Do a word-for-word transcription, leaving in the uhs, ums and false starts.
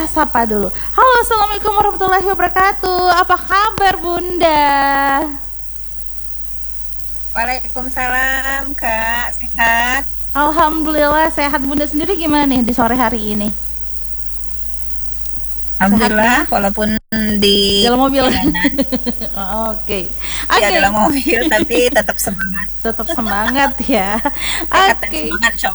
sapa dulu. Halo, assalamualaikum warahmatullahi wabarakatuh. Apa kabar Bunda? Waalaikumsalam Kak, sehat? Alhamdulillah sehat. Bunda sendiri gimana nih di sore hari ini? Alhamdulillah, walaupun di dalam mobil. perjalanan, Oh, Oke, ya oke, dalam mobil, tapi tetap semangat. tetap semangat ya. Sehat dan Oke. semangat, Insya